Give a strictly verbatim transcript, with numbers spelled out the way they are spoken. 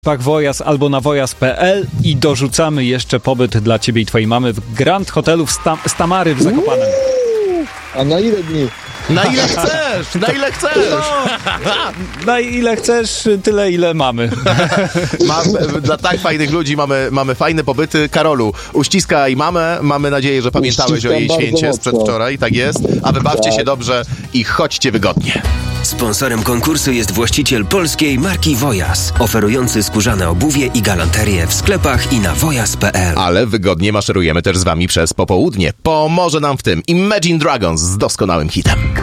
Pak Wojas albo na wojas kropka pe el i dorzucamy jeszcze pobyt dla ciebie i twojej mamy w Grand Hotelu w Sta- Stamary w Zakopanem. A na ile dni? Na ile chcesz, na ile chcesz. No, na ile chcesz, tyle ile mamy. Ma, dla tak fajnych ludzi mamy, mamy fajne pobyty. Karolu, uściskaj mamę. Mamy nadzieję, że pamiętałeś Uściskam o jej święcie bardzo sprzed mocno. wczoraj. Tak jest. A wy bawcie Tak. się dobrze i chodźcie wygodnie. Sponsorem konkursu jest właściciel polskiej marki Wojas, oferujący skórzane obuwie i galanterię w sklepach i na wojas kropka pe el. Ale wygodnie maszerujemy też z wami przez popołudnie. Pomoże nam w tym Imagine Dragons z doskonałym hitem.